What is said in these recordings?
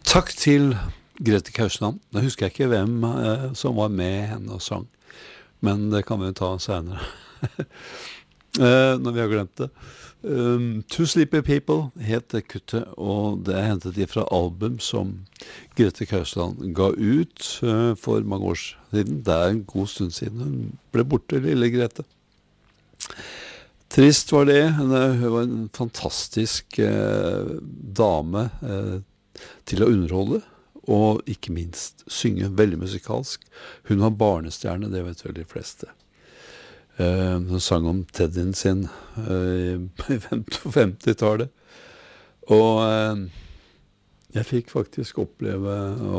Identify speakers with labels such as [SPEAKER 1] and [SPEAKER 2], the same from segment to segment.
[SPEAKER 1] Takk til Grete Kausland. Nå husker jeg ikke hvem som var med henne og sang, men det kan vi ta senere, når vi har glemt det. Two Sleepy People het det kuttet, og det er hentet fra album som Grete Kausland ga ut for mange år siden. Det er en god stund siden hun ble borte, lille Grete. Trist var det. Hun var en fantastisk dame til å underholde, og ikke minst synge veldig musikalsk. Hun var barnestjerne, det vet vel de fleste. Hun sang om Teddyen sin på 50-tallet. Og jeg fikk faktisk oppleve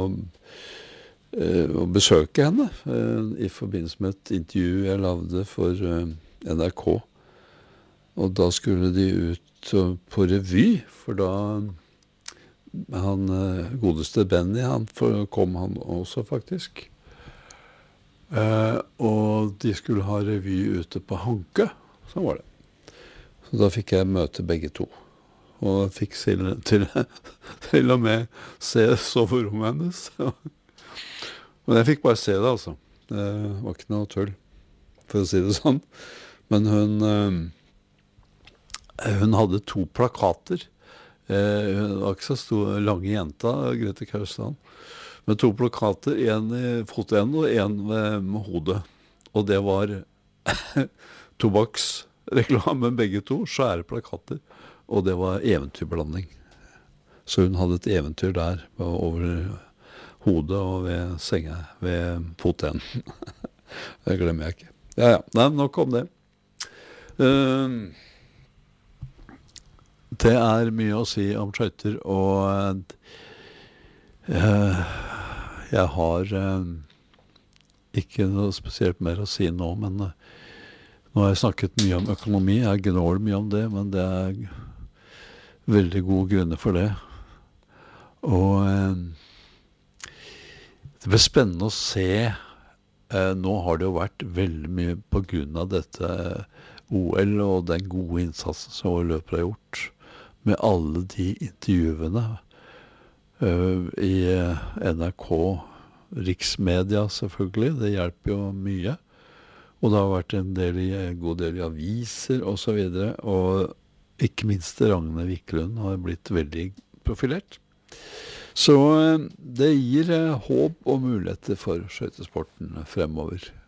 [SPEAKER 1] å besøke henne i forbindelse med et intervju jeg lavde for NRK. Og da skulle de ut på revy, for da han godeste Benny, kom han også faktisk. Og de skulle ha revy ute på Hanke, sånn var det. Så da fikk jeg møte begge to. Og fikk til og med se soverommet hennes. Men jeg fikk bare se det, altså. Det var ikke noe tull, for å si det sånn. Men hun hadde 2 plakater. Hun var ikke så lange jenta, Grete Kausland, med 2 plakater, en i fotenden og en med hodet. Og det var tobakksreklame, begge to, svære plakater, og det var eventyrblanding. Så hun hadde et eventyr der, over hodet og ved senga, ved fotenden. Det glemmer jeg ikke. Ja, nei, nok om det. Det er mye å si om skøyter, og jeg har ikke noe spesielt mer å si nå, men nå har jeg snakket mye om økonomi, jeg gnåler mye om det, men det er veldig gode grunner for det. Og det blir spennende å se, nå har det jo vært veldig mye på grunn av dette OL og den gode innsatsen som løpere har gjort, med alle de intervjuene i NRK, riksmedia selvfølgelig, det hjelper jo mye. Og det har vært en god del i aviser og så videre, og ikke minst Ragne Viklund har blitt veldig profilert. Så det gir håp og muligheter for skøytesporten fremover.